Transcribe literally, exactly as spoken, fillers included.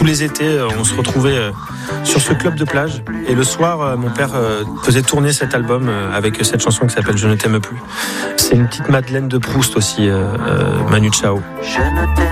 tous les étés, on se retrouvait sur ce club de plage. Et le soir, mon père faisait tourner cet album avec cette chanson qui s'appelle Je ne t'aime plus. C'est une petite Madeleine de Proust aussi, euh, Manu Chao. Je ne t'aime